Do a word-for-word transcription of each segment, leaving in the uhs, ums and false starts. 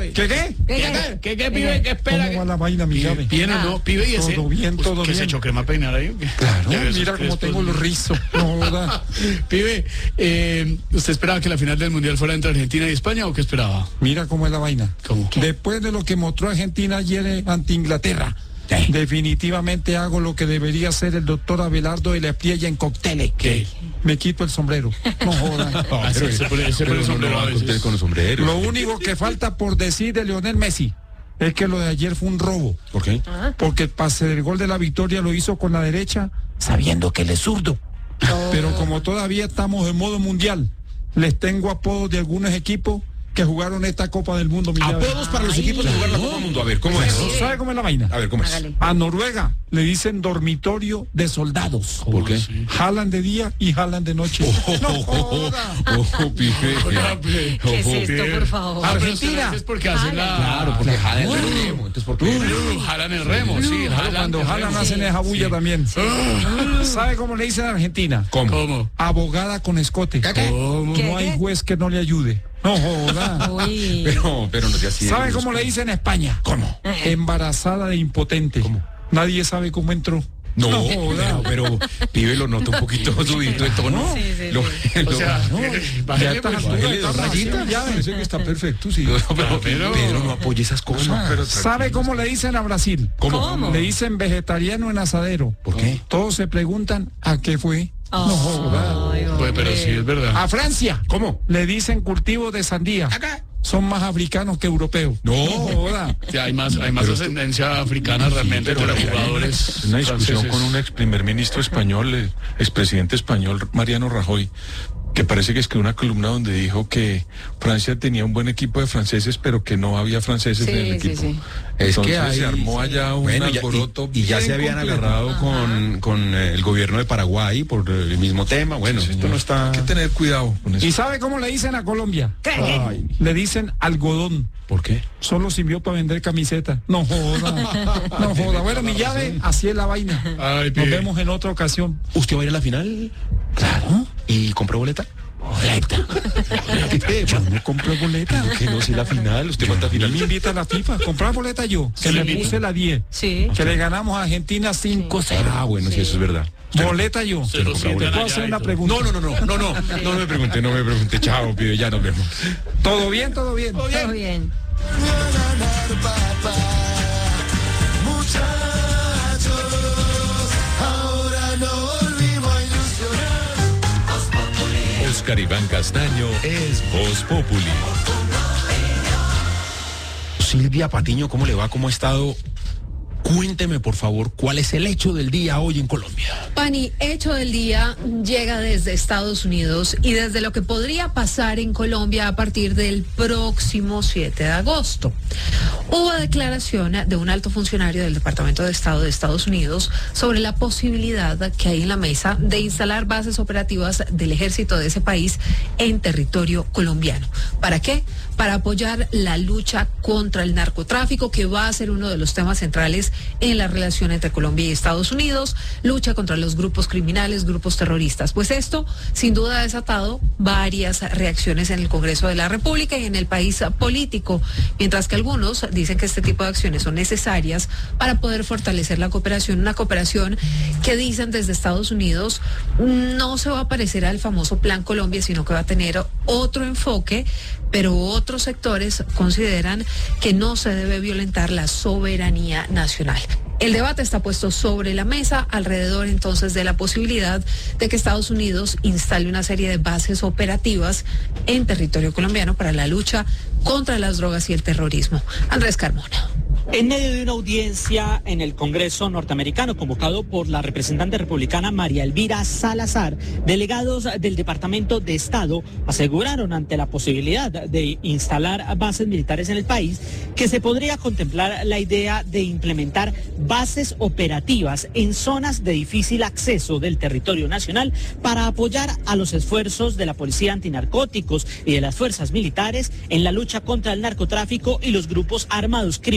¿Qué qué? ¿Qué qué? ¿Qué qué, pibe? ¿Qué espera? ¿Cómo va la vaina, mi llave? ¿Bien o no, pibe? ¿Y ese? Todo bien, todo ¿Qué bien. se echó crema a peinar ahí? Claro, Ya ves, mira cómo crespos. tengo los rizos. No, ¿verdad? Pibe, eh, ¿usted esperaba que la final del Mundial fuera entre Argentina y España o qué esperaba? Mira cómo es la vaina. ¿Cómo? Después de lo que mostró Argentina ayer eh, ante Inglaterra, ¿Qué? definitivamente hago lo que debería hacer el doctor Abelardo de la Espriella en cócteles. ¿Qué? Me quito el sombrero. No jodan. Ah, sí, se pone- se pone el sombrero a veces. con los sombreros. Lo único que falta por decir de Lionel Messi es que lo de ayer fue un robo. ¿Por qué? Porque el pase del gol de la victoria lo hizo con la derecha, sabiendo que él es zurdo. Pero como todavía estamos en modo mundial, les tengo apodos de algunos equipos que jugaron esta Copa del Mundo. mi llave. Apodos para los equipos de jugar la Copa del Mundo. A ver, ¿cómo es? ¿Sabe cómo es la vaina? A ver, ¿cómo es? Hágale. A Noruega le dicen dormitorio de soldados. ¿Por qué? Sí. Jalan de día y jalan de noche. No joda. Ojo, pibe. ¿Qué es esto, por favor? Ah, pero Argentina. es porque hacen la... Claro, porque jalan el remo. Entonces, ¿por qué? Uh, jalan el remo, sí, jalan Cuando el jalan remo. hacen esa bulla también. ¿Sabe cómo le dicen a Argentina? ¿Cómo? ¿Cómo? Abogada con escote. ¿Cómo? ¿Qué? No hay juez que no le ayude. No joda. Uy. Pero, pero no sea así. ¿Sabe cómo le dicen en España? ¿Cómo? Embarazada de impotente. ¿Cómo? Nadie sabe cómo entró. No, No joda. pero, pero pibe lo nota un poquito subidito de tono. Sí, sí, Lo- sí. lo- O sea, No, eh, ya bájale, está, pues, bájale bájale dos dos rayitas, rayitas. ya parece que está perfecto, sí. No, pero, Pero- Pedro, no apoye esas cosas. ¿Sabe cómo le dicen a Brasil? ¿Cómo? ¿Cómo? Le dicen vegetariano en asadero. ¿Por qué? Todos se preguntan a qué fue. No joda. Ay, Pues, pero sí, es verdad. A Francia. ¿Cómo? Le dicen cultivo de sandía. Acá. Son más africanos que europeos. No. joda. Sí, hay más, hay más ascendencia africana realmente entre los jugadores. Una discusión franceses. con un ex primer ministro español, el expresidente español Mariano Rajoy, que parece que escribió una columna donde dijo que Francia tenía un buen equipo de franceses, pero que no había franceses Sí, en el sí, equipo. sí. Es que Entonces hay- se armó allá un Bueno, ya- alboroto. y, y ya se bien habían completo. agarrado con, con eh, el gobierno de Paraguay por el mismo tema. Bueno, Sí, esto no está... Hay que tener cuidado con eso. ¿Y sabe cómo le dicen a Colombia? ¿Qué? Ay, le dicen algodón. ¿Por qué? Solo sirvió para vender camisetas. No joda. No joda. Bueno, mi llave, así es la vaina. Ay, Nos pibe. vemos en otra ocasión. ¿Usted va a ir a la final? Claro. ¿Y compró boleta? Boleta. Yo no compro boleta. Que no, si la final, usted manda A mí final. me invita a la FIFA. Comprar boleta yo. Que Sí. le puse la diez. Sí. Que le ganamos a Argentina cinco cero. Ah, bueno, sí, eso es verdad. Boleta yo. Se lo ¿Te sientan puedo allá hacer y una todo. pregunta? No, no, no, no, no, no, no me pregunte, no me pregunte. Chao, pibe, ya nos vemos. ¿Todo bien? ¿Todo bien? Todo bien. Oscar Iván Castaño es Voz Populi. Silvia Patiño, ¿cómo le va? ¿Cómo ha estado? Cuénteme, por favor, cuál es el hecho del día hoy en Colombia. Pani, hecho del día llega desde Estados Unidos y desde lo que podría pasar en Colombia a partir del próximo siete de agosto. Hubo declaración de un alto funcionario del Departamento de Estado de Estados Unidos sobre la posibilidad que hay en la mesa de instalar bases operativas del ejército de ese país en territorio colombiano. ¿Para qué? Para apoyar la lucha contra el narcotráfico, que va a ser uno de los temas centrales en la relación entre Colombia y Estados Unidos, lucha contra los grupos criminales, grupos terroristas. Pues esto, sin duda, ha desatado varias reacciones en el Congreso de la República y en el país político, mientras que algunos dicen que este tipo de acciones son necesarias para poder fortalecer la cooperación, una cooperación que dicen desde Estados Unidos no se va a parecer al famoso Plan Colombia, sino que va a tener otro enfoque, pero otros sectores consideran que no se debe violentar la soberanía nacional. El debate está puesto sobre la mesa alrededor entonces de la posibilidad de que Estados Unidos instale una serie de bases operativas en territorio colombiano para la lucha contra las drogas y el terrorismo. Andrés Carmona. En medio de una audiencia en el Congreso norteamericano convocado por la representante republicana María Elvira Salazar, delegados del Departamento de Estado aseguraron ante la posibilidad de instalar bases militares en el país que se podría contemplar la idea de implementar bases operativas en zonas de difícil acceso del territorio nacional para apoyar a los esfuerzos de la Policía Antinarcóticos y de las fuerzas militares en la lucha contra el narcotráfico y los grupos armados criminales.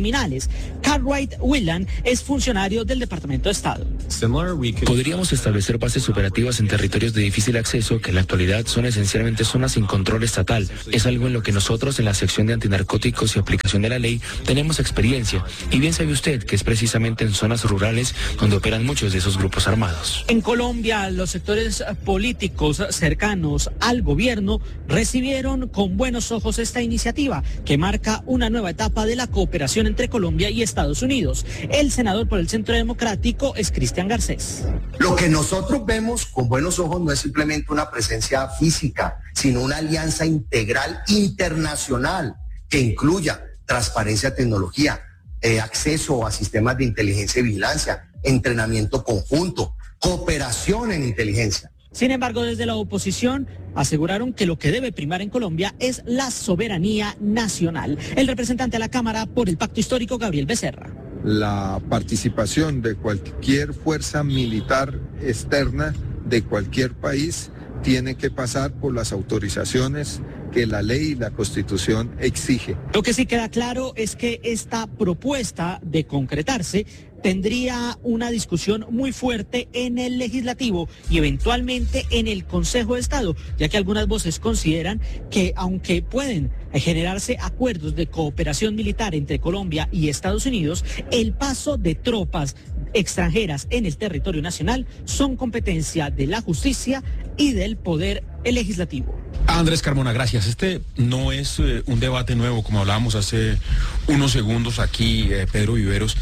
nacionales. Cartwright Whelan es funcionario del Departamento de Estado. Podríamos establecer bases operativas en territorios de difícil acceso que en la actualidad son esencialmente zonas sin control estatal. Es algo en lo que nosotros en la sección de antinarcóticos y aplicación de la ley tenemos experiencia. Y bien sabe usted que es precisamente en zonas rurales donde operan muchos de esos grupos armados. En Colombia, los sectores políticos cercanos al gobierno recibieron con buenos ojos esta iniciativa que marca una nueva etapa de la cooperación entre Colombia y Estados Unidos. El senador por el Centro Democrático es Cristian Garcés. Lo que nosotros vemos con buenos ojos no es simplemente una presencia física, sino una alianza integral internacional que incluya transparencia, tecnología, eh, acceso a sistemas de inteligencia y vigilancia, entrenamiento conjunto, cooperación en inteligencia. Sin embargo, desde la oposición aseguraron que lo que debe primar en Colombia es la soberanía nacional. El representante a la Cámara por el Pacto Histórico, Gabriel Becerra. La participación de cualquier fuerza militar externa de cualquier país tiene que pasar por las autorizaciones que la ley y la Constitución exige. Lo que sí queda claro es que esta propuesta de concretarse tendría una discusión muy fuerte en el legislativo y eventualmente en el Consejo de Estado, ya que algunas voces consideran que aunque pueden generarse acuerdos de cooperación militar entre Colombia y Estados Unidos, el paso de tropas extranjeras en el territorio nacional son competencia de la justicia y del poder legislativo. Andrés Carmona, gracias. Este no es eh, un debate nuevo, como hablábamos hace unos segundos aquí, eh, Pedro Viveros,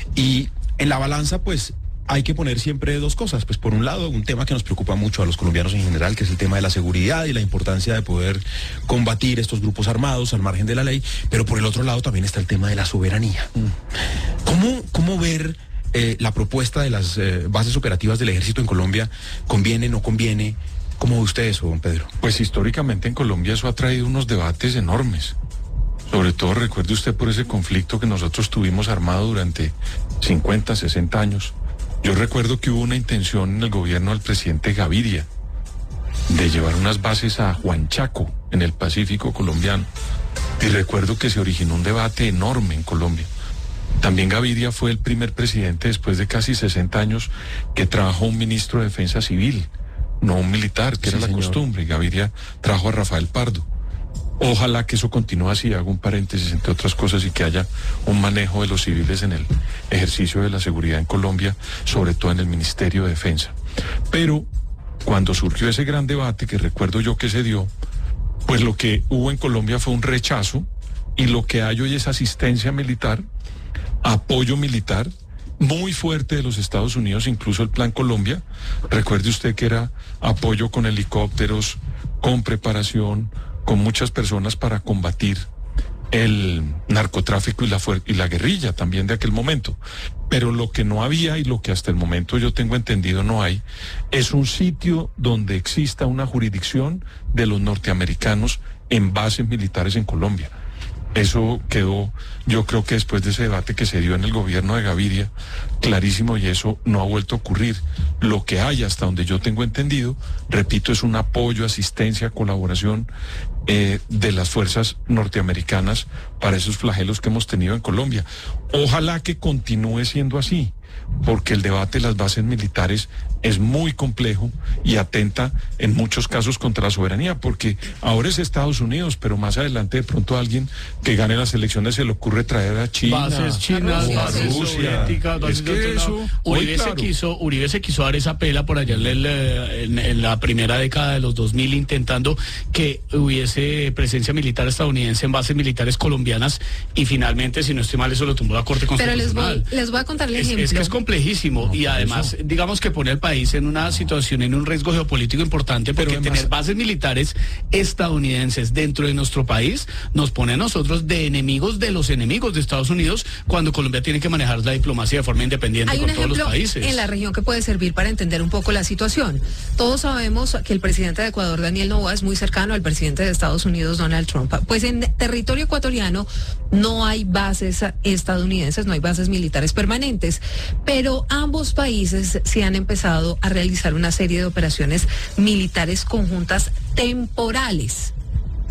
y en la balanza, pues, hay que poner siempre dos cosas. Pues, por un lado, un tema que nos preocupa mucho a los colombianos en general, que es el tema de la seguridad y la importancia de poder combatir estos grupos armados al margen de la ley, pero por el otro lado también está el tema de la soberanía. ¿Cómo, cómo ver eh, la propuesta de las eh, bases operativas del ejército en Colombia? ¿Conviene, no conviene? ¿Cómo ve usted eso, don Pedro? Pues históricamente en Colombia eso ha traído unos debates enormes. Sobre todo recuerde usted por ese conflicto que nosotros tuvimos armado durante cincuenta, sesenta años. Yo recuerdo que hubo una intención en el gobierno del presidente Gaviria de llevar unas bases a Huanchaco, en el Pacífico colombiano. Y recuerdo que se originó un debate enorme en Colombia. También Gaviria fue el primer presidente después de casi sesenta años que trabajó un ministro de Defensa Civil, no un militar, que sí, era la señor. Costumbre. Gaviria trajo a Rafael Pardo. Ojalá que eso continúe así, hago un paréntesis entre otras cosas, y que haya un manejo de los civiles en el ejercicio de la seguridad en Colombia, sobre todo en el Ministerio de Defensa. Pero cuando surgió ese gran debate, que recuerdo yo que se dio, pues lo que hubo en Colombia fue un rechazo, y lo que hay hoy es asistencia militar, apoyo militar muy fuerte de los Estados Unidos, incluso el Plan Colombia. Recuerde usted que era apoyo con helicópteros, con preparación, con muchas personas para combatir el narcotráfico y la, y la guerrilla también de aquel momento. Pero lo que no había, y lo que hasta el momento yo tengo entendido no hay, es un sitio donde exista una jurisdicción de los norteamericanos en bases militares en Colombia. Eso quedó, yo creo que después de ese debate que se dio en el gobierno de Gaviria, clarísimo, y eso no ha vuelto a ocurrir. Lo que hay, hasta donde yo tengo entendido, repito, es un apoyo, asistencia, colaboración eh, de las fuerzas norteamericanas para esos flagelos que hemos tenido en Colombia. Ojalá que continúe siendo así, porque el debate de las bases militares es muy complejo y atenta en muchos casos contra la soberanía, porque ahora es Estados Unidos, pero más adelante de pronto a alguien que gane las elecciones se le ocurre traer a China, bases chinas, a bases soviéticas. Es que eso, Uribe, claro. se quiso, Uribe se quiso dar esa pela por allá en, el, en, en la primera década de los dos mil, intentando que hubiese presencia militar estadounidense en bases militares colombianas, y finalmente, si no estoy mal, eso lo tumbó la Corte Constitucional. Pero les voy, les voy a contar el es, ejemplo. Es que es complejísimo, no, y además, eso. digamos que pone al país en una situación, en un riesgo geopolítico importante, porque además, tener bases militares estadounidenses dentro de nuestro país nos pone a nosotros de enemigos de los enemigos de Estados Unidos, cuando Colombia tiene que manejar la diplomacia de forma independiente Hay con un todos los ejemplo países. En la región que puede servir para entender un poco la situación. Todos sabemos que el presidente de Ecuador, Daniel Noboa, es muy cercano al presidente de Estados Unidos, Donald Trump. Pues en territorio ecuatoriano no hay bases estadounidenses, no hay bases militares permanentes, pero ambos países se han empezado a realizar una serie de operaciones militares conjuntas temporales.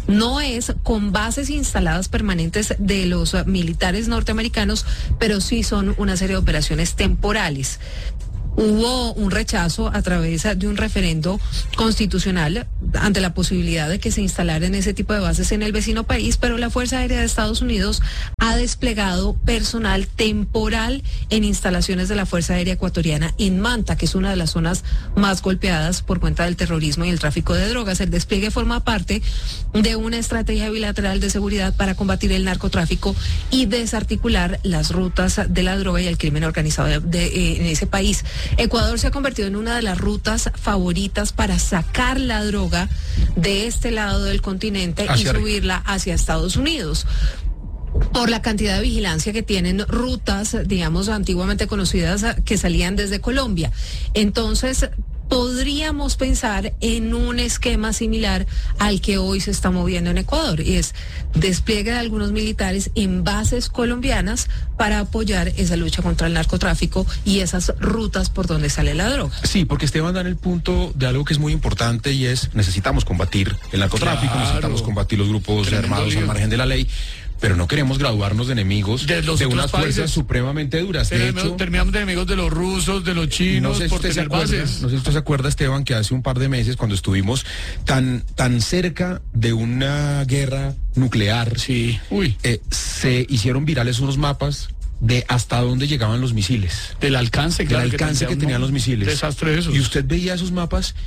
No es con bases instaladas permanentes de los uh, militares norteamericanos, pero sí son una serie de operaciones temporales. Hubo un rechazo a través de un referendo constitucional ante la posibilidad de que se instalaran ese tipo de bases en el vecino país, pero la Fuerza Aérea de Estados Unidos ha desplegado personal temporal en instalaciones de la Fuerza Aérea Ecuatoriana en Manta, que es una de las zonas más golpeadas por cuenta del terrorismo y el tráfico de drogas. El despliegue forma parte de una estrategia bilateral de seguridad para combatir el narcotráfico y desarticular las rutas de la droga y el crimen organizado de, de, eh, en ese país. Ecuador se ha convertido en una de las rutas favoritas para sacar la droga de este lado del continente hacia y subirla hacia Estados Unidos, por la cantidad de vigilancia que tienen rutas, digamos, antiguamente conocidas que salían desde Colombia. Entonces, podríamos pensar en un esquema similar al que hoy se está moviendo en Ecuador, y es despliegue de algunos militares en bases colombianas para apoyar esa lucha contra el narcotráfico y esas rutas por donde sale la droga. Sí, porque Esteban da en el punto de algo que es muy importante, y es: necesitamos combatir el narcotráfico, claro, necesitamos combatir los grupos Tremendo armados lío. al margen de la ley, pero no queremos graduarnos de enemigos de, los de unas países fuerzas supremamente duras. De hecho, terminamos de enemigos de los rusos, de los chinos, no sé si por usted se tener acuerda, bases. No sé si usted se acuerda, Esteban, que hace un par de meses, cuando estuvimos tan, tan cerca de una guerra nuclear, sí. Uy. Eh, se hicieron virales unos mapas de hasta dónde llegaban los misiles. Del alcance, claro. Del alcance que, que tenían los misiles. Desastre de esos. Y usted veía esos mapas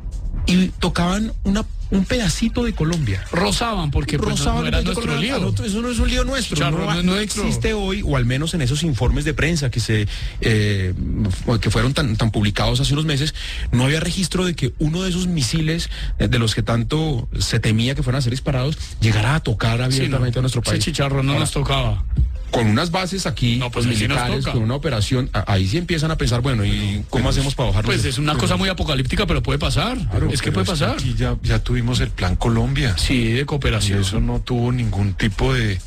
y tocaban una un pedacito de Colombia. Rozaban, porque pues, Rozaban no, no era nuestro lío. Otro, eso no es un lío nuestro. Charro, no, no, no nuestro. existe hoy, o al menos en esos informes de prensa que se eh, que fueron tan, tan publicados hace unos meses, no había registro de que uno de esos misiles, eh, de los que tanto se temía que fueran a ser disparados, llegara a tocar abiertamente sí, no, a nuestro país. Ese chicharro no Ahora, nos tocaba. Con unas bases aquí, no, pues militares, con una operación, ahí sí empiezan a pensar, bueno, ¿y cómo pues, hacemos para bajarlo? Pues es una cosa muy apocalíptica, pero puede pasar. Claro, es que puede pasar. Aquí ya, ya tuvimos el Plan Colombia. Sí, de cooperación. Y eso no tuvo ningún tipo de,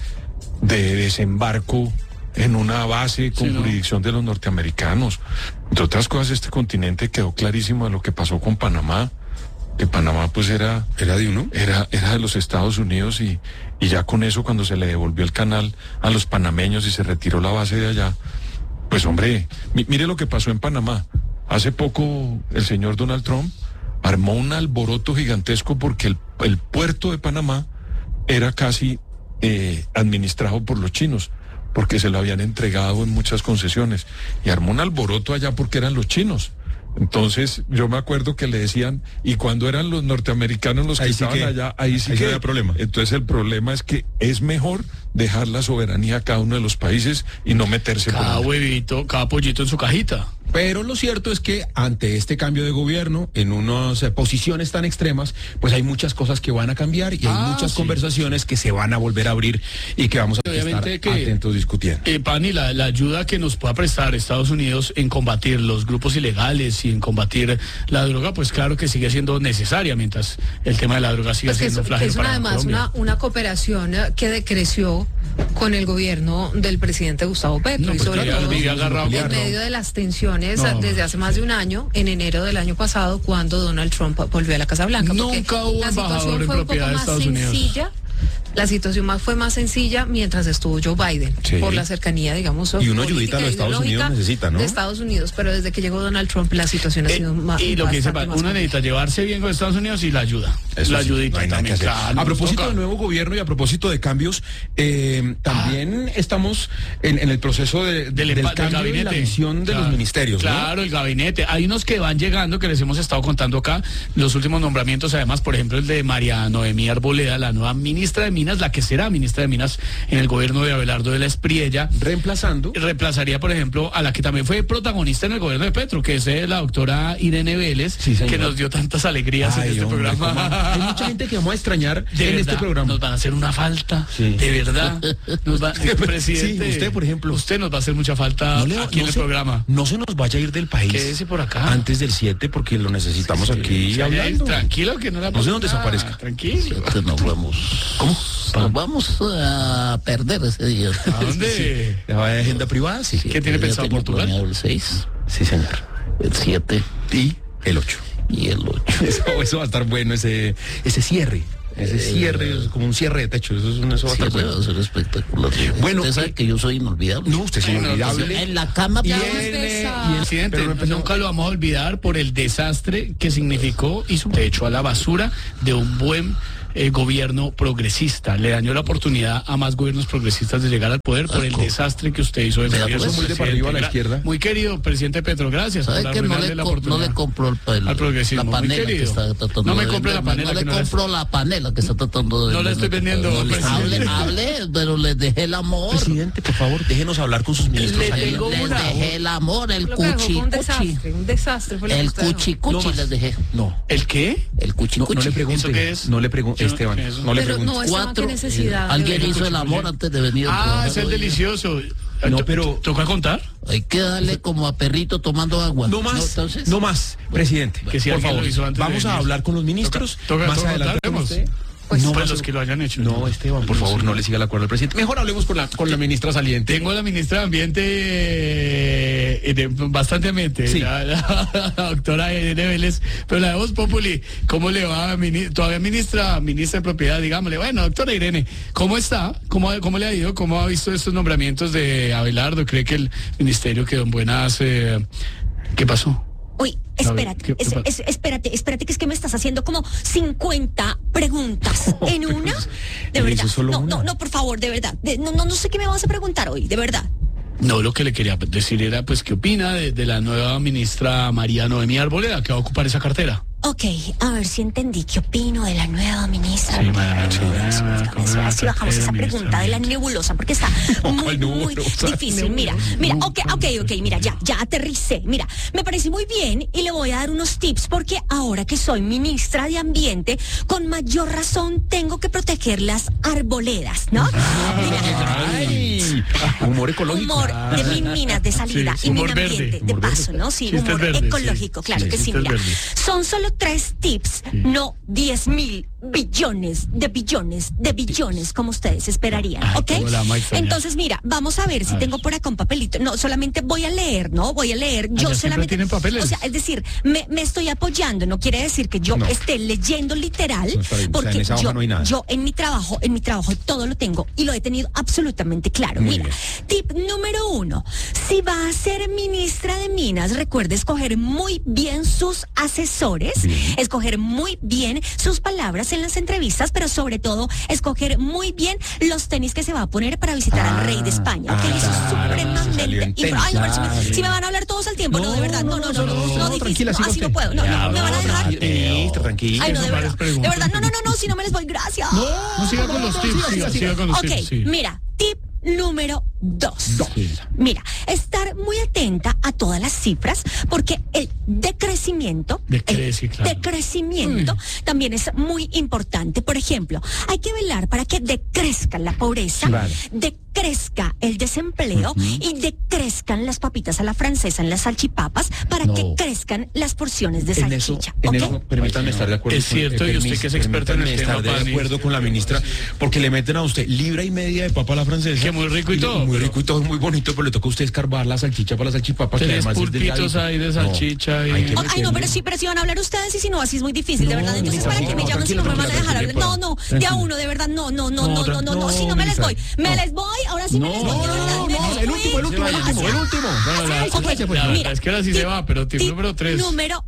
de desembarco en una base con sí, jurisdicción ¿no? de los norteamericanos. Entre otras cosas, este continente quedó clarísimo de lo que pasó con Panamá. Que Panamá pues era era de uno era era de los Estados Unidos, y, y ya con eso, cuando se le devolvió el canal a los panameños y se retiró la base de allá, pues hombre, mi, mire lo que pasó en Panamá. Hace poco el señor Donald Trump armó un alboroto gigantesco porque el, el puerto de Panamá era casi eh, administrado por los chinos, porque se lo habían entregado en muchas concesiones, y armó un alboroto allá porque eran los chinos. Entonces yo me acuerdo que le decían, y cuando eran los norteamericanos los que ahí sí estaban que, allá, ahí sí ahí que había problema. Entonces el problema es que es mejor dejar la soberanía a cada uno de los países y no meterse cada por huevito, cada pollito en su cajita. Pero lo cierto es que ante este cambio de gobierno, en unas eh, posiciones tan extremas, pues hay muchas cosas que van a cambiar, y ah, hay muchas sí. conversaciones que se van a volver a abrir y que vamos a Obviamente estar que, atentos discutiendo. Eh, Pani, la, la ayuda que nos pueda prestar Estados Unidos en combatir los grupos ilegales y en combatir la droga, pues claro que sigue siendo necesaria, mientras el tema de la droga sigue pues siendo es, flagelo es para además Colombia. Una, una cooperación que decreció con el gobierno del presidente Gustavo Petro, no, y sobre todo en medio de las tensiones no. desde hace más de un año, en enero del año pasado, cuando Donald Trump volvió a la Casa Blanca. Nunca hubo la situación fue un poco más sencilla. La situación más fue más sencilla mientras estuvo Joe Biden, sí. por la cercanía, digamos, y una ayudita a los Estados Unidos necesita, ¿no? De Estados Unidos, pero desde que llegó Donald Trump la situación eh, ha sido más. Y lo que dice, uno necesita llevarse bien con Estados Unidos y la ayuda. Eso la sí, ayudita no también. Claro, a propósito del nuevo gobierno y a propósito de cambios, eh, también ah. estamos en, en el proceso de, del, del cambio del de la visión de claro, los ministerios. Claro, ¿no? el gabinete. Hay unos que van llegando, que les hemos estado contando acá, los últimos nombramientos, además, por ejemplo, el de María Noemí Arboleda, la nueva ministra de Minas, la que será ministra ministra de Minas en el gobierno de Abelardo de la Espriella. Reemplazando. Reemplazaría, por ejemplo, a la que también fue protagonista en el gobierno de Petro, que es eh, la doctora Irene Vélez, sí, que nos dio tantas alegrías Ay, en este hombre, programa. Hay mucha gente que vamos a extrañar de en verdad, este programa. Nos van a hacer una falta, sí. de verdad. Nos va, presidente, sí, usted, por ejemplo. Usted nos va a hacer mucha falta no le, aquí no en el se, programa. No se nos vaya a ir del país. Quédese por acá. Antes del siete, porque lo necesitamos sí, aquí sí, hablando. Tranquilo, que no la No se nos desaparezca. Tranquilo. Nos vamos. ¿Cómo? Nos vamos a perder ese día. ¿A dónde? Sí. ¿La agenda privada? Sí. ¿Qué tiene pensado Portugal? El seis. Sí, señor. El siete. Y el ocho. Y el ocho. Eso, eso va a estar bueno, ese, ese cierre. Ese cierre es como un cierre de techo, eso es un eso va a estar Siempre bueno. va a ser espectacular. Bueno, usted sabe y- que yo soy inolvidable. No, usted es inolvidable. En la cama, Y pero- el, y el presidente, Pero no empezó- nunca lo vamos a olvidar por el desastre que significó y se echó a la basura de un buen eh, gobierno progresista. Le dañó la oportunidad a más gobiernos progresistas de llegar al poder por el desastre que usted hizo de Vea, gobierno. pues, muy de para presidente. arriba a la Gra- izquierda. Muy querido presidente Petro, gracias por ¿Sabe que no arruinarle le, la co- no oportunidad le compró el, el- al progresismo. la Muy panela que querido. está tratando No me de compre la venderme? panela No que le no la- compró la panela que está tratando de No la venderme. estoy vendiendo, No le- presidente. hable, hable, pero les dejé el amor. Presidente, por favor, déjenos hablar con sus ministros. Le ahí. tengo Les una- dejé el amor, el Lo que dejó fue cuchi un cuchi. desastre, un desastre fue lo que El usted dejó. cuchi No cuchi más. les dejé. No, ¿El qué? El cuchi no, no cuchi. le pregunte. ¿Eso qué es? No le pregunte, Yo no- Esteban. ¿qué es eso? No le Pero pregunte. no, Esteban, Cuatro. qué necesidad. de Alguien ver. hizo el amor antes de venir. a Ah, trabajar es el hoy. delicioso. No, To- pero- ¿Toca contar? Hay que darle como a perrito tomando agua. No más, Entonces, no más, presidente. Que si por alguien favor, lo hizo antes de vamos a venir. hablar con los ministros. Toca- toca- más toca adelante con contaremos. usted. Pues, no, pues más los o- que lo hayan hecho. No, Esteban, por No, favor, sí. no le siga la cuerda al presidente. Mejor hablemos con la, con la ministra saliente. Tengo a la ministra de Ambiente eh, de- bastante mente, Sí. la, la doctora Irene Vélez, pero la de Voz Populi, ¿cómo le va? mini- Todavía ministra, ministra de Propiedad, digámosle, bueno, doctora Irene, ¿cómo está? ¿Cómo, cómo le ha ido? ¿Cómo ha visto estos nombramientos de Abelardo? ¿Cree que el ministerio quedó en buenas... eh, ¿Qué pasó? Uy, espérate, ¿qué- qué es- pasa? es- espérate, espérate, que es que me estás haciendo como cincuenta preguntas en una. De le verdad. hizo solo No, una. no, no, por favor, de verdad. De- no, no, no sé qué me vas a preguntar hoy, de verdad. No, lo que le quería decir era, pues, ¿qué opina de, de la nueva ministra María Noemí Arboleda, que va a ocupar esa cartera? Ok, a ver si entendí qué opino de la nueva ministra. Sí, ma- Sí, sí, ma- Déjame ver si bajamos esa ministra, pregunta de la ministra. nebulosa, porque está muy, muy nebulosa? difícil. Mira, mira, ok, ok, ok, mira, ya, ya aterricé. Mira, me parece muy bien y le voy a dar unos tips porque ahora que soy ministra de Ambiente, con mayor razón tengo que proteger las arboledas, ¿no? Mira, Ay, humor ecológico. humor de mil minas de salida Sí, y mil humor verde, ambiente de humor verde. paso, ¿no? Sí, Chistes humor verdes, ecológico, sí. claro Sí, que sí, chistes mira. verdes. Son solo tres tips, no diez mil billones de billones de billones como ustedes esperarían, Ay, ¿ok? cómo la vamos a extrañar. Entonces, mira, vamos a ver si A ver. tengo por acá un papelito. No, solamente voy a leer, ¿no? Voy a leer. Yo Allá siempre solamente. tienen papeles. O sea, es decir, me, me estoy apoyando. No quiere decir que yo No. esté leyendo literal, No está bien, o sea, porque en esa hoja yo, no hay nada. yo en mi trabajo, en mi trabajo todo lo tengo y lo he tenido absolutamente claro. Muy Mira, bien. tip número uno: si va a ser ministra de Minas, recuerde escoger muy bien sus asesores, escoger muy bien sus palabras en las entrevistas, pero sobre todo escoger muy bien los tenis que se va a poner para visitar al rey de España. ¿Ok? ah, Eso es claro, supremamente salió en importante. Ay, no, pero si, me, tenis, si me van a hablar todos al tiempo, no, de verdad, no, no, no, no, no, no, difícil, tranquila, no, siga así no usted. puedo, no, no, me van a dejar. Ministra, tranquila. Ay, no, de Son varias verdad, de preguntas. verdad, no, no, no, no, si no me les voy, gracias. No siga con los tips, siga, siga con los Ok, tips. sí. mira, tip número dos. Mira, estar muy atenta a todas las cifras porque el decrecimiento, Decrece, el claro. decrecimiento también es muy importante. Por ejemplo, hay que velar para que decrezca la pobreza, Claro. decrezca el desempleo y decrezcan las papitas a la francesa en las salchipapas para No. que crezcan las porciones de En eso, salchicha. en ¿ok? eso, permítanme estar de acuerdo. Es cierto, con- y usted que es experto en el permítanme tema, estar de Pani. acuerdo con la ministra, porque le meten a usted libra y media de papa a la francesa. Que muy rico y le- todo, Muy pero- rico y todo, muy bonito, pero le toca a usted escarbar la salchicha para la salchipapa, que Tres además es pulpitos delgadita. ahí de No, salchicha y- hay que Oh, ay, no, meterle- pero sí, pero sí van a hablar ustedes y si no, así es muy difícil, de No, verdad. Entonces, ministra, ¿para no, qué me no, llaman si no me tranquila, van a dejar hablar? tranquila, No, no, de a tranquila. uno, de verdad, no, no, no, No, no, no, tran- no, no, no, si no me les ministra, voy, me no. les voy, ahora sí me les voy, de verdad, No, me no, les el voy. último, el último, el último, el último. No, no, la- Ok, Váyase, pues, la mira. verdad es que ahora sí se va, pero tip número tres. Número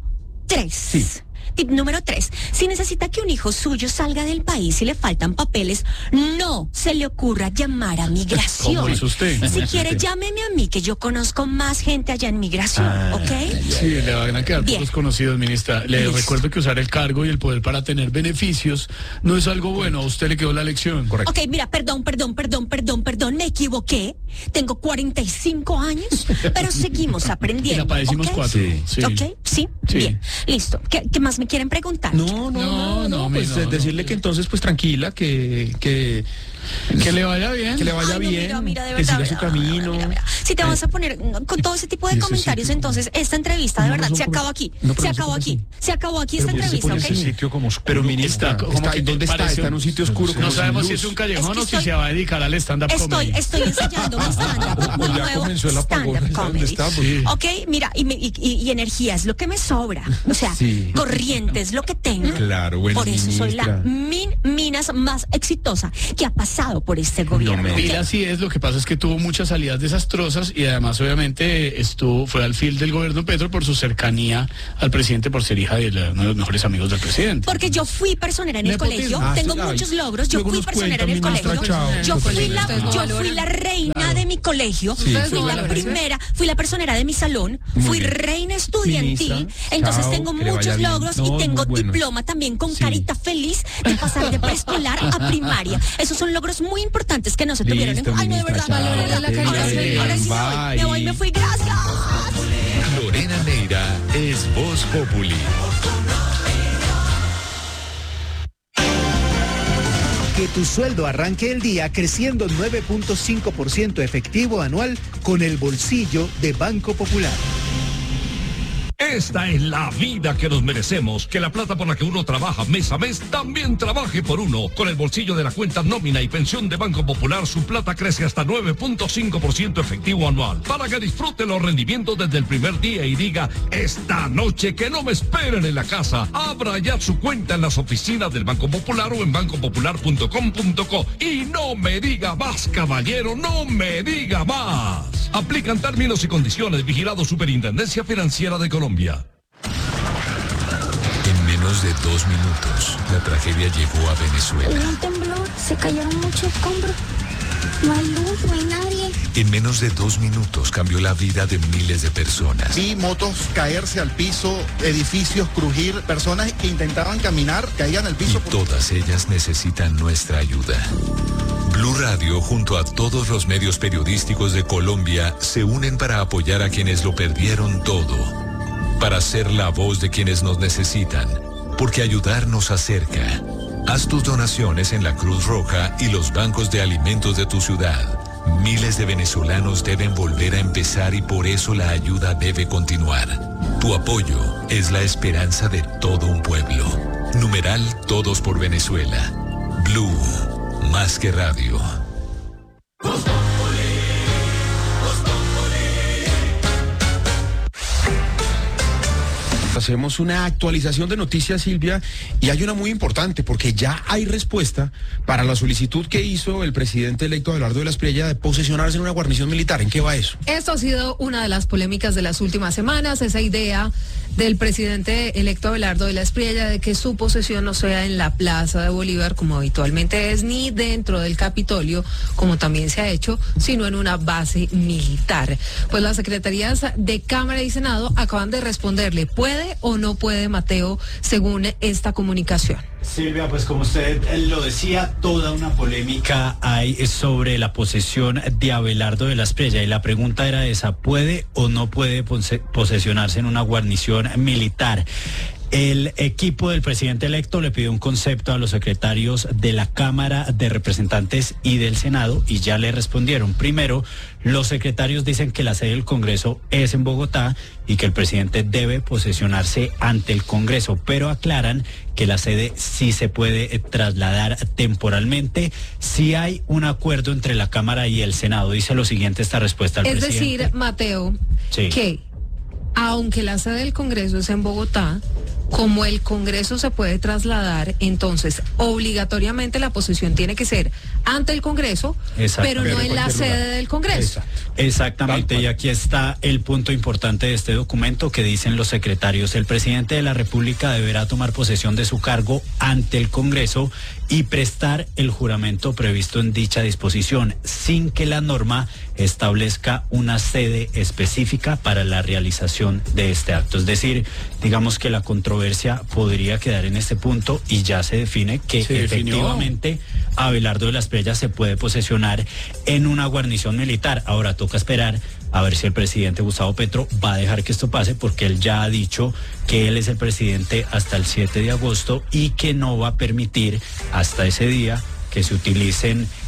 tres. Tip número tres. Si necesita que un hijo suyo salga del país y le faltan papeles, no se le ocurra llamar a migración. ¿Cómo hizo usted? Si quiere, llámeme a mí, que yo conozco más gente allá en migración, Ah, ¿ok? Sí, le van a quedar Bien. pocos conocidos, ministra. Le Listo. recuerdo que usar el cargo y el poder para tener beneficios no es algo bueno. A usted le quedó la lección. Correcto. Ok, mira, perdón, perdón, perdón, perdón, perdón, me equivoqué. Tengo cuarenta y cinco años, pero seguimos Y aprendiendo. la padecimos ¿ok? cuatro. Sí. ¿Ok? ¿Sí? Sí. Bien, listo. ¿Qué, qué más me quieren preguntar? No, no, no, No, no, no, pues no, no. decirle que entonces, pues tranquila, que, que Que le vaya bien. Que le vaya Ay, no, bien. mira, mira, de que verdad, siga su mira, camino. mira, mira. Si te vas a poner con todo ese tipo de comentarios, entonces esta entrevista de No, verdad no, se no, acabó aquí. no, pero Se no se acabó pone aquí. así. Se acabó aquí Pero esta ¿por qué se entrevista, pone ¿ok? así? Sitio como oscuro. Pero ministra, Está como está- que ¿en dónde está? parece Está en un sitio oscuro. No como sabemos sin si es luz. un callejón Es que o si estoy- se va a dedicar al stand-up Estoy, comedy. estoy ensayando mi stand-up, mi Ya nuevo comenzó el apagón, stand-up ¿dónde comedy. estamos? Sí. Ok, mira, y, me- y- y- y energía es lo que me sobra. O sea, Sí. corriente es lo que tengo. Claro, bueno, Por eso soy la ministra. min, minas más exitosa que ha pasado por este gobierno. me ¿ok? Pila sí es, lo que pasa es que tuvo muchas salidas desastrosas y además obviamente estuvo, fue al fil del gobierno Petro por su cercanía al presidente, por ser hija de la- uno de los mejores amigos del presidente. Porque yo fui personera en el Nepotismo. colegio, Ah, tengo sí, ay, muchos logros, yo luego fui nos personera cuenta, en el ministra, colegio, chao. yo Pues, fui la, ustedes no yo valoran. fui la reina de mi colegio, Sí, fui sí, la valoración. primera, fui la personera de mi salón, Muy fui bien. reina estudiantil, Ministra, entonces chao, tengo que le vaya muchos bien. logros No, y tengo muy buenos. diploma también con Sí. carita feliz de pasar de preescolar a primaria. Esos son logros muy importantes que no se tuvieron en Listo, cuenta. Ay, no, de ministra, verdad, chao, valórela la que carita. vaya bien, Ahora sí me voy, bye. me voy, me fui, gracias. Lorena Neira es Voz Populi. Que tu sueldo arranque el día creciendo nueve punto cinco por ciento efectivo anual con el bolsillo de Banco Popular. Esta es la vida que nos merecemos. Que la plata por la que uno trabaja mes a mes también trabaje por uno. Con el bolsillo de la cuenta nómina y pensión de Banco Popular, su plata crece hasta nueve punto cinco por ciento efectivo anual. Para que disfrute los rendimientos desde el primer día y diga, esta noche que no me esperen en la casa. Abra ya su cuenta en las oficinas del Banco Popular o en banco popular punto com punto co. Y no me diga más, caballero, no me diga más. Aplican términos y condiciones. Vigilado Superintendencia Financiera de Colombia. En menos de dos minutos, la tragedia llegó a Venezuela. Hubo un temblor, se cayeron muchos escombros. No hay luz, no hay nadie. En menos de dos minutos cambió la vida de miles de personas. Vi motos caerse al piso, edificios crujir, personas que intentaban caminar, caían al piso. Y todas ellas necesitan nuestra ayuda. Blue Radio, junto a todos los medios periodísticos de Colombia, se unen para apoyar a quienes lo perdieron todo. Para ser la voz de quienes nos necesitan. Porque ayudar nos acerca. Haz tus donaciones en la Cruz Roja y los bancos de alimentos de tu ciudad. Miles de venezolanos deben volver a empezar y por eso la ayuda debe continuar. Tu apoyo es la esperanza de todo un pueblo. Numeral Todos por Venezuela. Blue, más que radio. Hacemos una actualización de noticias, Silvia, y hay una muy importante, porque ya hay respuesta para la solicitud que hizo el presidente electo Abelardo de la Espriella de posesionarse en una guarnición militar. ¿En qué va eso? Esto ha sido una de las polémicas de las últimas semanas, esa idea del presidente electo Abelardo de la Espriella de que su posesión no sea en la Plaza de Bolívar, como habitualmente es, ni dentro del Capitolio, como también se ha hecho, sino en una base militar. Pues las secretarías de Cámara y Senado acaban de responderle, ¿puede o no puede Mateo según esta comunicación? Silvia, pues como usted lo decía, toda una polémica hay sobre la posesión de Abelardo de la Espriella y la pregunta era esa, ¿puede o no puede pose- posesionarse en una guarnición militar? El equipo del presidente electo le pidió un concepto a los secretarios de la Cámara de Representantes y del Senado y ya le respondieron. Primero, los secretarios dicen que la sede del Congreso es en Bogotá y que el presidente debe posesionarse ante el Congreso, pero aclaran que la sede sí se puede trasladar temporalmente si hay un acuerdo entre la Cámara y el Senado. Dice lo siguiente esta respuesta al Es presidente. decir, Mateo, Sí. que aunque la sede del Congreso es en Bogotá, como el Congreso se puede trasladar, entonces obligatoriamente la posesión tiene que ser ante el Congreso, Exacto. pero no en la sede del Congreso. Exactamente, y aquí está el punto importante de este documento que dicen los secretarios. El presidente de la República deberá tomar posesión de su cargo ante el Congreso y prestar el juramento previsto en dicha disposición, sin que la norma establezca una sede específica para la realización de este acto. Es decir, digamos que la controversia podría quedar en este punto y ya se define que Se definió. efectivamente Abelardo de la Espriella se puede posesionar en una guarnición militar. Ahora toca esperar a ver si el presidente Gustavo Petro va a dejar que esto pase, porque él ya ha dicho que él es el presidente hasta el siete de agosto y que no va a permitir hasta ese día que se utilicen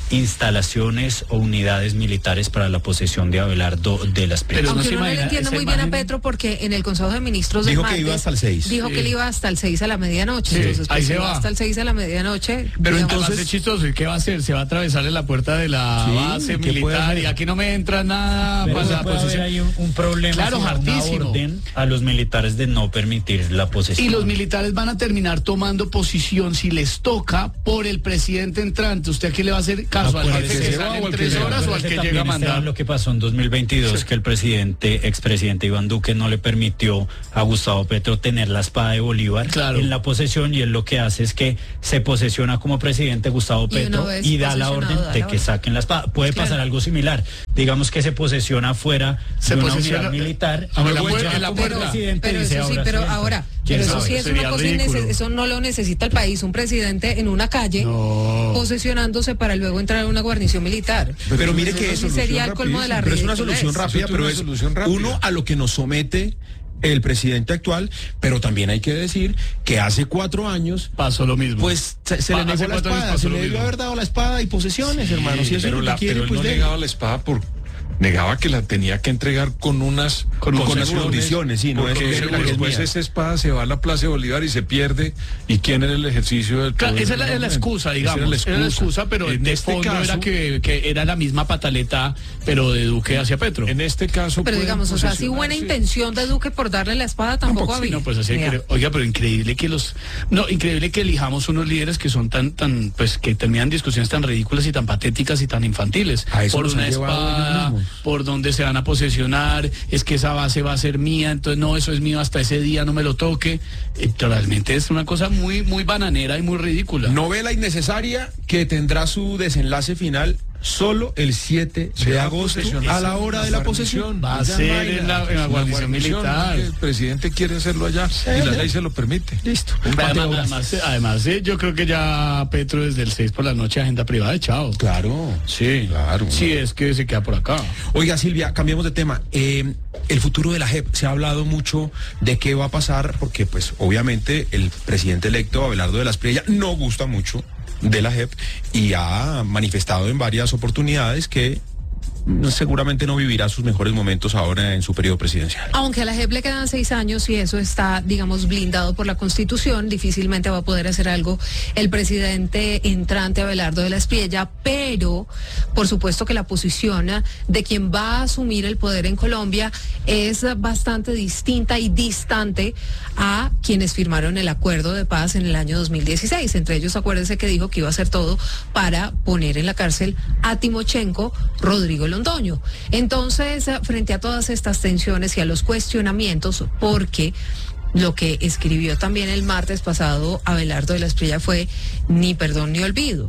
instalaciones o unidades militares para la posesión de Abelardo de las Espriella. Aunque uno no le entiende muy bien a Petro porque en el Consejo de Ministros del dijo martes que iba hasta el seis. dijo Sí. que él iba hasta el seis a la medianoche. Sí, Entonces, ahí pues, se si va. hasta el seis a la medianoche. Pero digamos, entonces es chistoso, ¿y qué va a hacer? Se va a atravesar en la puerta de la Sí, base ¿qué puede militar hacer? y aquí no me entra nada Pero para la puede haber posesión. ahí un, un problema, Claro, sino una hartísimo. orden a los militares de no permitir la posesión. Y los militares van a terminar tomando posición si les toca por el presidente entrante. ¿Usted a quién le va a hacer caso? ¿Al jefe que sale en tres horas o al que llega a mandar? Lo que pasó en dos mil veintidós, Sí. que el presidente, expresidente Iván Duque no le permitió a Gustavo Petro tener la espada de Bolívar Claro. en la posesión, y él lo que hace es que se posesiona como presidente Gustavo Y una Petro vez y da la posesionado, orden da de la que orden. saquen la espada. Puede Claro. pasar algo similar. Digamos que se posesiona fuera Se de una posesiona- unidad militar. Ah, y en la luego puerta- ya en la como puerta. presidente Pero dice, eso sí, pero siento. ahora, ¿Quién pero eso sabe? sí es Sería una cosa ridículo. innece- eso no lo necesita el país, un presidente en una calle No. posesionándose para luego entrar a una guarnición militar. Pero mire Eso que sí eso sería el colmo de la pero es una ridiculez. solución rápida, Eso es pero una es solución rápida. uno a lo que nos somete el presidente actual, pero también hay que decir que hace cuatro años pasó lo mismo. pues se, se Pa- le negó hace la cuatro años espada, pasó se lo le debió mismo. haber dado la espada y posesiones, hermano. Si eso pero, es lo la- que quiere, pero él pues no déle. negaba la espada por negaba que la tenía que entregar con unas Con unas condiciones, condiciones, sí, no es porque que seguro, es después mía. esa espada se va a la Plaza de Bolívar y se pierde, y quién era el ejercicio del Claro, poder esa es la, es la nuevamente. excusa, Esa digamos. era la Era la excusa, pero en de este fondo caso, era que, que era la misma pataleta, pero de Duque hacia Petro. en este caso Pero pueden digamos, o sea, si buena posesionarse. intención de Duque por darle la espada tampoco, Sí, había. no, pues así hay Mira. que- oiga, pero increíble que los, no, increíble que elijamos unos líderes que son tan, tan, pues que terminan discusiones tan ridículas y tan patéticas y tan infantiles. A eso Por los una han llevado ellos espada, mismos. por dónde se van a posesionar, es que esa base va a ser mía, entonces no, eso es mío hasta ese día, no me lo toque. Eh, realmente es una cosa muy, muy bananera y muy ridícula. Novela innecesaria que tendrá su desenlace final solo el siete Se de va a agosto posesionar a la en hora la de la guarnición. posesión. Va a Ya ser no hay en la, nada. en la guarnición guarnición, militar. el presidente quiere hacerlo allá y la ley se lo permite. Listo. Además, además, eh, además, eh, yo creo que ya Petro desde el seis por la noche agenda privada, chao. Claro. Sí, Claro. Sí, es que se queda por acá. Oiga, Silvia, cambiemos de tema. Eh, el futuro de la J E P, se ha hablado mucho de qué va a pasar, porque pues obviamente el presidente electo, Abelardo de la Espriella, no gusta mucho de la J E P y ha manifestado en varias oportunidades que mm, seguramente no vivirá sus mejores momentos ahora en su periodo presidencial. Aunque a la J E P le quedan seis años y eso está, digamos, blindado por la Constitución, difícilmente va a poder hacer algo el presidente entrante Abelardo de la Espriella, pero por supuesto que la posición de quien va a asumir el poder en Colombia es bastante distinta y distante a quienes firmaron el acuerdo de paz en el año dos mil dieciséis. Entre ellos, acuérdense que dijo que iba a hacer todo para poner en la cárcel a Timochenko, Rodrigo Londoño. Entonces, frente a todas estas tensiones y a los cuestionamientos, porque lo que escribió también el martes pasado Abelardo de la Espriella fue ni perdón ni olvido.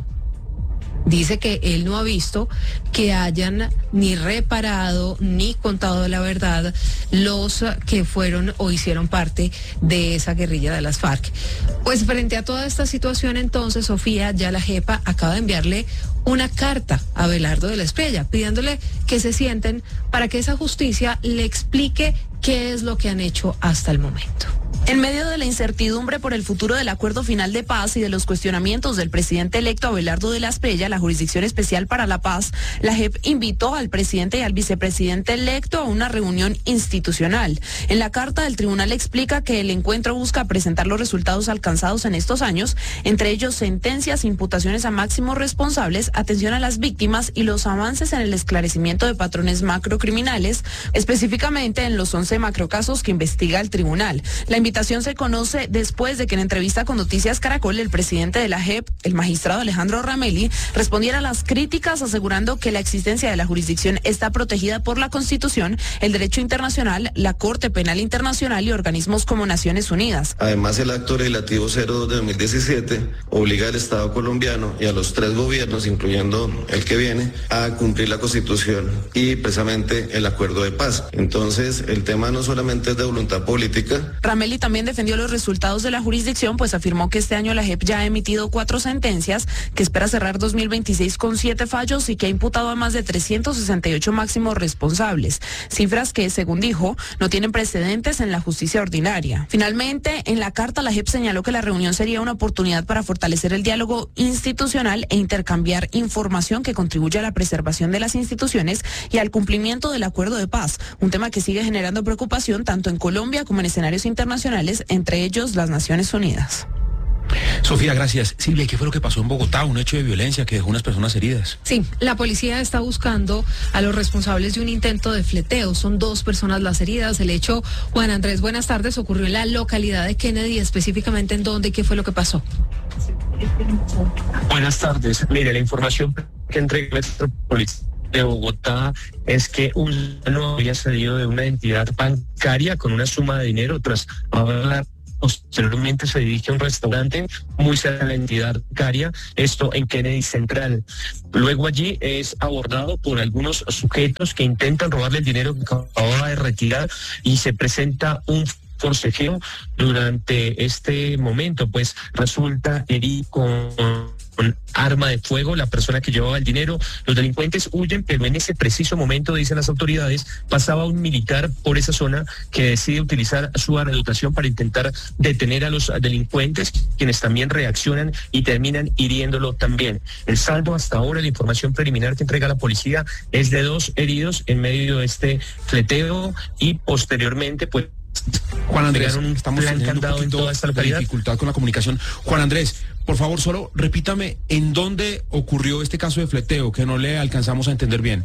Dice que él no ha visto que hayan ni reparado ni contado la verdad los que fueron o hicieron parte de esa guerrilla de las FARC. Pues frente a toda esta situación, entonces, Sofía, ya la JEPA acaba de enviarle una carta a Abelardo de la Espriella pidiéndole que se sienten para que esa justicia le explique qué es lo que han hecho hasta el momento. En medio de la incertidumbre por el futuro del acuerdo final de paz y de los cuestionamientos del presidente electo Abelardo de la Espriella, la Jurisdicción Especial para la Paz, la J E P invitó al presidente y al vicepresidente electo a una reunión institucional. En la carta, el tribunal explica que el encuentro busca presentar los resultados alcanzados en estos años, entre ellos sentencias, imputaciones a máximos responsables, atención a las víctimas y los avances en el esclarecimiento de patrones macrocriminales, específicamente en los once macrocasos que investiga el tribunal. La invitación se conoce después de que en entrevista con Noticias Caracol el presidente de la J E P, el magistrado Alejandro Ramelli, respondiera a las críticas asegurando que la existencia de la jurisdicción está protegida por la Constitución, el derecho internacional, la Corte Penal Internacional y organismos como Naciones Unidas. Además, el acto legislativo cero dos de dos mil diecisiete obliga al Estado colombiano y a los tres gobiernos, incluyendo el que viene, a cumplir la Constitución y precisamente el acuerdo de paz. Entonces, el tema no solamente es de voluntad política. Ramelli también defendió los resultados de la jurisdicción, pues afirmó que este año la J E P ya ha emitido cuatro sentencias, que espera cerrar dos mil veintiséis con siete fallos y que ha imputado a más de trescientos sesenta y ocho máximos responsables, cifras que, según dijo, no tienen precedentes en la justicia ordinaria. Finalmente, en la carta la J E P señaló que la reunión sería una oportunidad para fortalecer el diálogo institucional e intercambiar información que contribuya a la preservación de las instituciones y al cumplimiento del acuerdo de paz, un tema que sigue generando preocupación tanto en Colombia como en escenarios internacionales, entre ellos las Naciones Unidas. Sofía, gracias. Silvia, ¿qué fue lo que pasó en Bogotá? Un hecho de violencia que dejó unas personas heridas. Sí, la policía está buscando a los responsables de un intento de fleteo. Son dos personas las heridas. El hecho, Juan Andrés, buenas tardes, ocurrió en la localidad de Kennedy, específicamente en dónde y qué fue lo que pasó. Buenas tardes. Mire, la información que entrega nuestra policía de Bogotá es que un no había salido de una entidad bancaria con una suma de dinero tras hablar. Posteriormente se dirige a un restaurante muy cerca de la entidad bancaria, esto en Kennedy Central. Luego allí es abordado por algunos sujetos que intentan robarle el dinero que acababa de retirar y se presenta un forcejeo. Durante este momento, pues resulta herido con con arma de fuego la persona que llevaba el dinero. Los delincuentes huyen, pero en ese preciso momento, dicen las autoridades, pasaba un militar por esa zona que decide utilizar su arma de dotación para intentar detener a los delincuentes, quienes también reaccionan y terminan hiriéndolo también. El saldo hasta ahora, la información preliminar que entrega la policía, es de dos heridos en medio de este fleteo y posteriormente, pues, Juan Andrés, un estamos plan teniendo un cantado en toda esta de localidad. dificultad con la comunicación. Juan Andrés, por favor, solo repítame en dónde ocurrió este caso de fleteo, que no le alcanzamos a entender bien.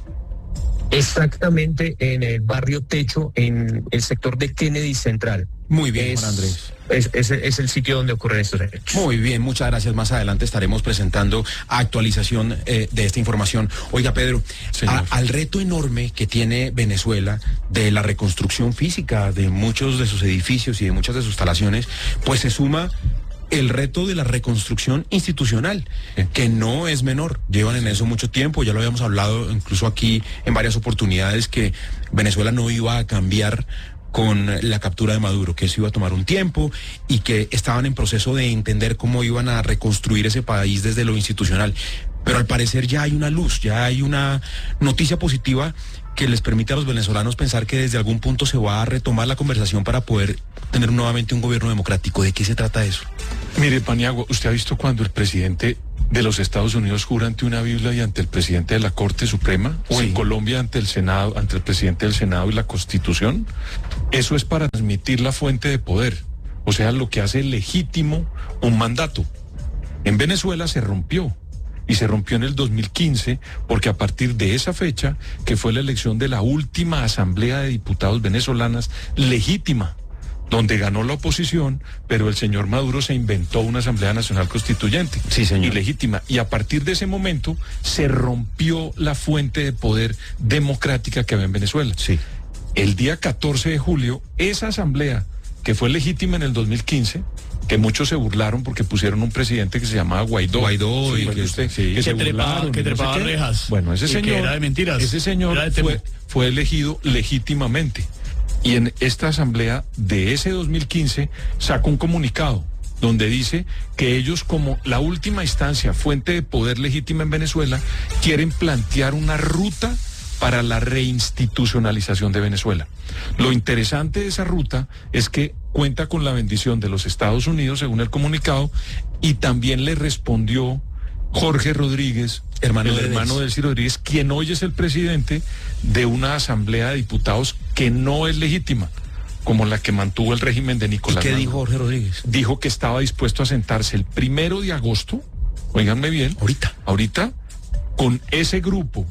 Exactamente en el barrio Techo, en el sector de Kennedy Central. Muy bien, es, Juan Andrés. Es, es, es el sitio donde ocurren estos hechos. Muy bien, muchas gracias. Más adelante estaremos presentando actualización eh, de esta información. Oiga, Pedro, a, al reto enorme que tiene Venezuela de la reconstrucción física de muchos de sus edificios y de muchas de sus instalaciones, pues se suma el reto de la reconstrucción institucional, que no es menor. Llevan en eso mucho tiempo, ya lo habíamos hablado incluso aquí en varias oportunidades, que Venezuela no iba a cambiar con la captura de Maduro, que eso iba a tomar un tiempo y que estaban en proceso de entender cómo iban a reconstruir ese país desde lo institucional. Pero al parecer ya hay una luz, ya hay una noticia positiva que les permite a los venezolanos pensar que desde algún punto se va a retomar la conversación para poder tener nuevamente un gobierno democrático. ¿De qué se trata eso? Mire, Paniagua, ¿usted ha visto cuando el presidente de los Estados Unidos jura ante una Biblia y ante el presidente de la Corte Suprema? ¿O Sí. en Colombia ante el Senado, ante el presidente del Senado y la Constitución? Eso es para transmitir la fuente de poder, o sea, lo que hace legítimo un mandato. En Venezuela se rompió. Y se rompió en el dos mil quince porque a partir de esa fecha, que fue la elección de la última Asamblea de Diputados venezolanas legítima, donde ganó la oposición, pero el señor Maduro se inventó una Asamblea Nacional Constituyente. Sí, señor. Ilegítima. Y a partir de ese momento se rompió la fuente de poder democrática que había en Venezuela. Sí. El día catorce de julio, esa Asamblea, que fue legítima en el dos mil quince, que muchos se burlaron porque pusieron un presidente que se llamaba Guaidó. Guaidó, Sí, y que, que- usted, sí. que se Que trepaba- burlaron que y no sé trepaba qué. rejas. Bueno, ese Y que señor, era de mentiras. ese señor Era de fue, temo. fue elegido legítimamente. Y en esta asamblea de ese dos mil quince sacó un comunicado donde dice que ellos, como la última instancia, fuente de poder legítima en Venezuela, quieren plantear una ruta para la reinstitucionalización de Venezuela. Lo interesante de esa ruta es que cuenta con la bendición de los Estados Unidos, según el comunicado, y también le respondió Jorge Rodríguez, Hermano el de hermano Delcy. de Delcy Rodríguez, quien hoy es el presidente de una asamblea de diputados que no es legítima, como la que mantuvo el régimen de ¿Y Nicolás qué Maduro. dijo Jorge Rodríguez? Dijo que estaba dispuesto a sentarse el primero de agosto, óiganme bien, Ahorita. ahorita, con ese grupo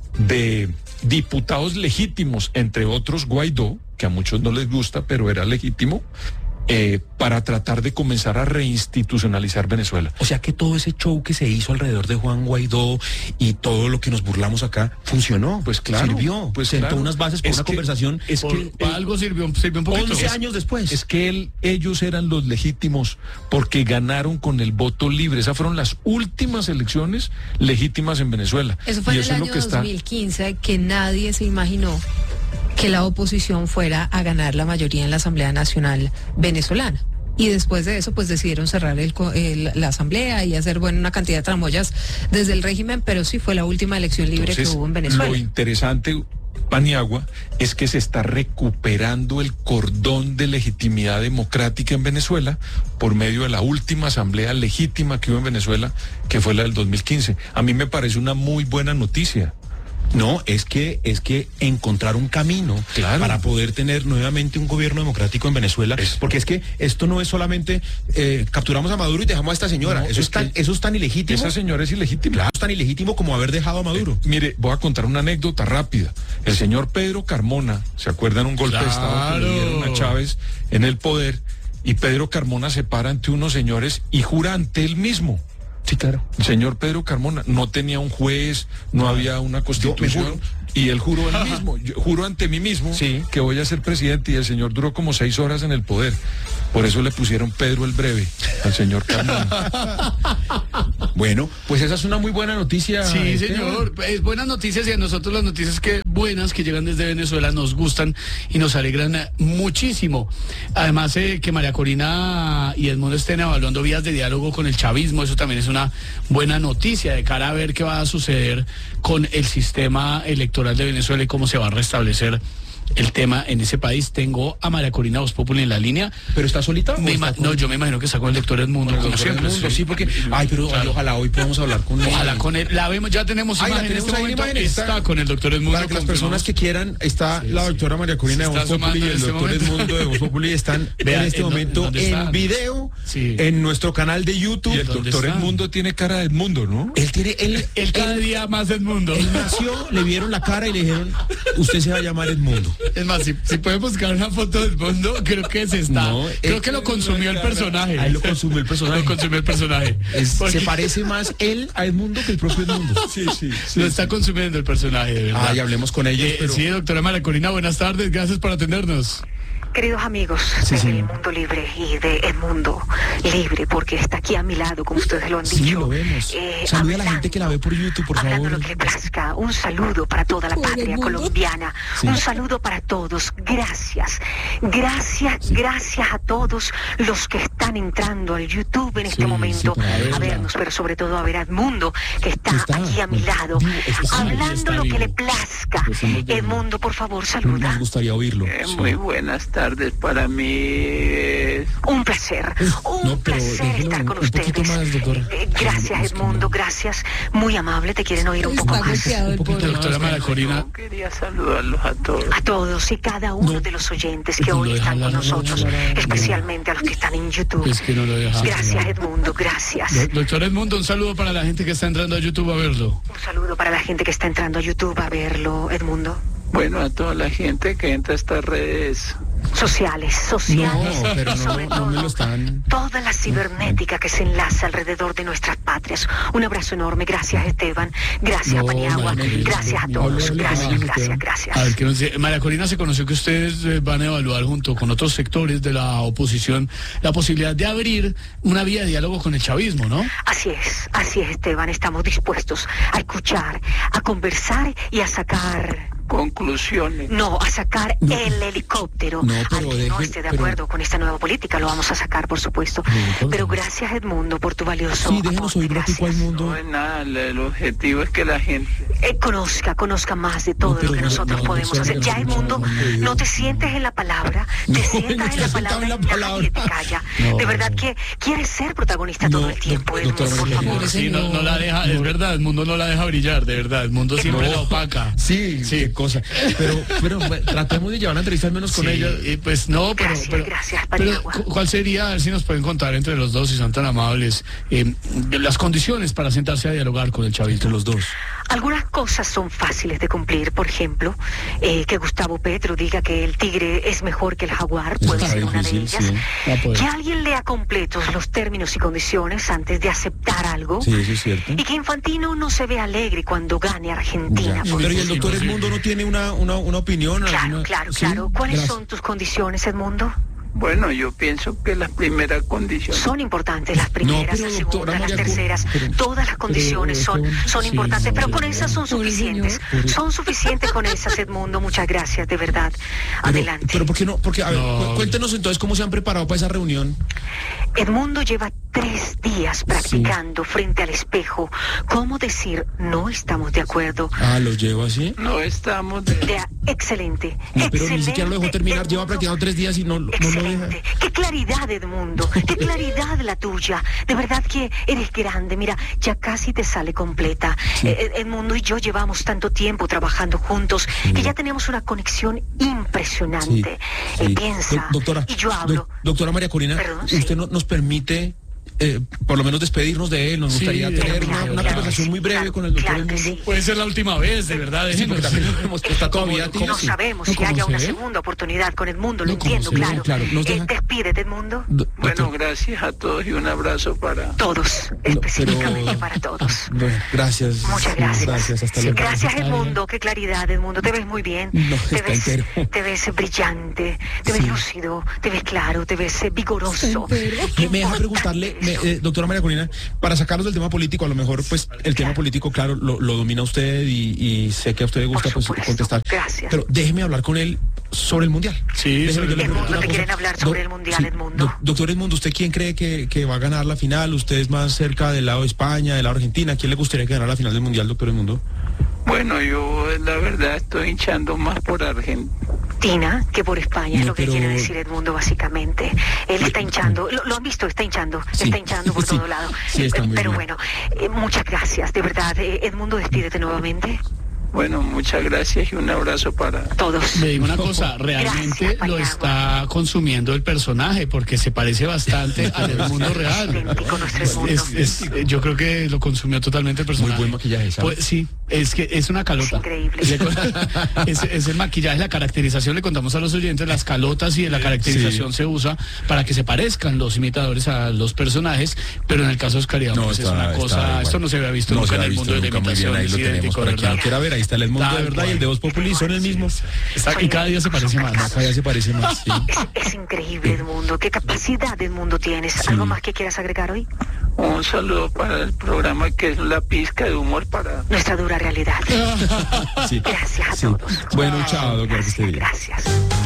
de diputados legítimos, entre otros Guaidó, que a muchos no les gusta, pero era legítimo, eh, para tratar de comenzar a reinstitucionalizar Venezuela. O sea que todo ese show que se hizo alrededor de Juan Guaidó y todo lo que nos burlamos acá funcionó. Pues claro, Sirvió. pues Sentó claro. unas bases para Es una que- conversación. es Por- que para algo sirvió, sirvió un poquito. once Es- años después. Es que él, ellos eran los legítimos porque ganaron con el voto libre. Esas fueron las últimas elecciones legítimas en Venezuela. Eso fue Y en el eso es año lo que está. dos mil quince, que nadie se imaginó que la oposición fuera a ganar la mayoría en la Asamblea Nacional venezolana. Y después de eso, pues decidieron cerrar el, el, la asamblea y hacer, bueno, una cantidad de tramoyas desde el régimen, pero sí fue la última elección libre Entonces, que hubo en Venezuela. Lo interesante, Paniagua, es que se está recuperando el cordón de legitimidad democrática en Venezuela por medio de la última asamblea legítima que hubo en Venezuela, que fue la del dos mil quince. A mí me parece una muy buena noticia. No, es que es que encontrar un camino claro. para poder tener nuevamente un gobierno democrático en Venezuela, es, porque es que esto no es solamente eh, capturamos a Maduro y dejamos a esta señora, no, eso, es, es tan, eso es tan ilegítimo. Esa señora es ilegítima. Claro, es tan ilegítimo como haber dejado a Maduro. Eh, mire, voy a contar una anécdota rápida. El señor Pedro Carmona, ¿se acuerdan un golpe claro. de Estado que le dieron a Chávez en el poder? Y Pedro Carmona se para ante unos señores y jura ante él mismo. Sí, claro. El señor Pedro Carmona no tenía un juez, no había una constitución, y él juró él mismo, yo juro ante mí mismo sí. que voy a ser presidente, y el señor duró como seis horas en el poder. Por eso le pusieron Pedro el Breve al señor Carmona. Bueno, pues esa es una muy buena noticia. Sí, este señor, es buenas noticias, y a nosotros las noticias que buenas que llegan desde Venezuela nos gustan y nos alegran muchísimo. Además, eh, que María Corina y Edmundo estén evaluando vías de diálogo con el chavismo, eso también es una buena noticia de cara a ver qué va a suceder con el sistema electoral de Venezuela y cómo se va a restablecer el tema en ese país. Tengo a María Corina Voz Populi en la línea. ¿Pero está solita? Me está con... No, yo me imagino que está con el doctor Edmundo, como siempre. Edmundo, sí. sí, porque... Ay, pero claro. ojalá hoy podamos hablar con él. Ojalá con él. La vemos, ya tenemos Ay, imagen en este momento. Imagen, está, está con el doctor Edmundo. Para que las personas que quieran, está sí, la doctora María Corina de Voz Populi y el este doctor momento. Edmundo de Voz Populi están Vea, en este en momento en están? video, sí. en nuestro canal de YouTube. Y el doctor Edmundo tiene cara de Edmundo, ¿no? Él tiene... Él, él cada él, día más Edmundo. Él nació, le vieron la cara y le dijeron, usted se va a llamar Edmundo. Es más, si, si pueden buscar una foto del mundo, creo que se está. No, creo que lo consumió el personaje. Ahí lo consumió el personaje. Lo consumió el personaje. Es, Porque... Se parece más él a Edmundo que el propio Edmundo. Sí, sí. sí lo sí. está consumiendo el personaje, de verdad. Ah, y hablemos con ella. Eh, pero... Sí, doctora María Corina, buenas tardes. Gracias por atendernos. Queridos amigos sí, de sí. El Mundo Libre y de El Mundo Libre, porque está aquí a mi lado, como ustedes lo han dicho. Sí, lo vemos. Eh, Saluda a la gente que la ve por YouTube, por hablando favor. Lo que le plazca. Un saludo para toda la patria colombiana. Sí. Un saludo para todos. Gracias. Gracias, sí. gracias a todos los que están entrando al YouTube en este sí, momento sí, a vernos, pero sobre todo a ver a Edmundo, que está, está aquí a mi lado, es que hablando lo vivo. que le plazca. Edmundo, por favor, saluda. Nos gustaría oírlo. Eh, sí. Muy buenas tardes. Tardes para mí es... un placer, un no, placer estar con ustedes. Más, eh, gracias Edmundo, gracias, muy amable, te quieren oír un poco más. Un poquito, doctora María Corina. No, quería saludarlos a todos. A todos y cada uno no, de los oyentes que hoy están con nosotros, especialmente a los que están en YouTube. Es que no lo deja, gracias Edmundo, gracias. Doctor Edmundo, un saludo para la gente que está entrando a YouTube a verlo. Un saludo para la gente que está entrando a YouTube a verlo, Edmundo. Bueno, a toda la gente que entra a estas redes sociales, sociales, no, pero no, sobre no todo me lo están... toda la cibernética que se enlaza alrededor de nuestras patrias. Un abrazo enorme, gracias Esteban, gracias no, Paniagua, no, gracias a todos, no, gracias, gracias, gracias. A ver, que nos dice, María Corina, se conoció que ustedes van a evaluar junto con otros sectores de la oposición la posibilidad de abrir una vía de diálogo con el chavismo, ¿no? Así es, así es Esteban, estamos dispuestos a escuchar, a conversar y a sacar... conclusiones. No, a sacar no. el helicóptero. No, al que deje, no esté de pero... acuerdo con esta nueva política, lo vamos a sacar, por supuesto. No, pero gracias, Edmundo, por tu valioso Sí, déjenos oír gracias. Edmundo. No es nada, el objetivo es que la gente... Eh, conozca, conozca más de todo no, lo que nosotros no, podemos no, hacer. Ya, Edmundo, no te sientes en la palabra, te no, sientas en la palabra, en la palabra. Y te calla. De verdad que quieres ser protagonista todo el tiempo, Edmundo, por favor. Sí, no, no la deja, es verdad, el mundo no la deja brillar, de verdad, el mundo siempre la opaca. Sí, sí, qué cosa. Pero pero tratemos de llevar una entrevista al menos con sí, ella. Y pues no, pero, gracias, pero, gracias, pero ¿cuál sería, a ver si nos pueden contar entre los dos, si son tan amables, eh, las condiciones para sentarse a dialogar con el chavismo? Entre los dos. Algunas cosas son fáciles de cumplir, por ejemplo, eh, que Gustavo Petro diga que el tigre es mejor que el jaguar, puede ser una de ellas. Sí. Que alguien lea completos los términos y condiciones antes de aceptar algo. Sí, eso es cierto. Y que Infantino no se vea alegre cuando gane Argentina. Pero y el doctor Edmundo no tiene una, una, una opinión. Claro, alguna... claro, ¿Sí? claro. ¿Cuáles Gracias. son tus condiciones, Edmundo? Bueno, yo pienso que las primeras condiciones son importantes, las primeras, No, pero, las doctora segundas, las María, terceras, pero- todas las condiciones pero, son, doctor, son sí, importantes, no, pero con pero- esas son suficientes, son suficientes con esas, Edmundo, muchas gracias, de verdad. Adelante. Pero ¿por qué no? Porque, a ver, No. cu- cuéntenos entonces cómo se han preparado para esa reunión. Edmundo lleva tres días practicando frente al espejo cómo decir no estamos de acuerdo. Ah, ¿lo llevo así? no estamos de... De- excelente, No, pero excelente. ni siquiera lo dejó terminar, lleva Edmundo. practicando tres días y no, no lo deja. Excelente. Qué claridad, Edmundo. Qué claridad la tuya. De verdad que eres grande. Mira, ya casi te sale completa. Eh, Edmundo y yo llevamos tanto tiempo trabajando juntos que ya tenemos una conexión impresionante. Sí, Él sí. piensa Do- doctora, y yo hablo. doc- doctora María Corina, Perdón, sí. usted no, nos permite eh, por lo menos despedirnos de él. Nos Sí, gustaría pero tener claro, una, una claro, conversación sí, muy breve claro, con el doctor claro que Edmundo. sí. Puede ser la última vez, de verdad. Sí, porque déjenos. también hemos- está todavía ¿Cómo- No sí. sabemos No, si ¿cómo haya se una ve? segunda oportunidad con Edmundo, lo No, ¿cómo entiendo, se ve? claro. Claro, nos Eh, deja- despídete, Edmundo. Do- Bueno, doctor, gracias a todos y un abrazo para... Todos, no, específicamente pero- para todos. Bueno, gracias. Muchas gracias. Gracias, hasta luego. Gracias, Está Edmundo. Qué claridad, Edmundo. Te ves muy bien. No, te, está ves, entero. te ves brillante, te ves Sí. lúcido, te ves claro, te ves eh, vigoroso. Me, me deja preguntarle, me, eh, doctora María Corina, para sacarlos del tema político, a lo mejor pues el tema político, claro, lo, lo domina usted y, y sé que a usted le gusta pues contestar. Gracias. Pero déjeme hablar con él sobre el Mundial. Sí, Déjeme, sobre yo le el pregunto Edmundo, una te cosa. quieren hablar sobre el Mundial, sí, Edmundo. doc- doctor Edmundo, ¿usted quién cree que, que va a ganar la final? ¿Usted es más cerca del lado de España, del lado de Argentina? ¿Quién le gustaría que ganara la final del Mundial, doctor Edmundo? Bueno, yo la verdad estoy hinchando más por Argentina. Tina, que por España es No, lo que pero- quiere decir Edmundo, básicamente. Él está hinchando, lo, lo han visto, está hinchando, Sí. está hinchando por Sí. todo lado. Sí, está Eh, muy Pero bien. bueno, eh, muchas gracias, de verdad. Eh, Edmundo, despídete nuevamente. Bueno, muchas gracias y un abrazo para... Todos. Le digo una cosa, realmente Gracias, lo Paniagua. está consumiendo el personaje porque se parece bastante al mundo real. Idéntico nuestro Edmundo. Es- es- eh, yo creo que lo consumió totalmente el personaje. Muy buen maquillaje, ¿sabes? Pues, sí, es que es una calota. Es increíble. Le con- es, es el maquillaje, la caracterización, le contamos a los oyentes, las calotas y la caracterización se usa para que se parezcan los imitadores a los personajes, pero en el caso de Oscar Iván, No, pues es está- una está cosa, igual. esto no se había visto No nunca se en ha el visto mundo de la nunca, muy bien, imitación, ahí es lo tenemos idéntico, para quien ¿verdad? lo quiera ver, ahí está el Edmundo de Tal verdad y cual. el de Voz Populi son el mismo. Está- y cada día se parece más. Cada día se parece más, sí. Es, es increíble, Edmundo. ¿Qué capacidad, Edmundo, tienes? Sí. ¿Algo más que quieras agregar hoy? Un saludo para el programa que es La Pizca de Humor para... Nuestra dura realidad. Sí. Gracias a Sí. todos. Bueno, chao, doctor, que esté bien. Gracias.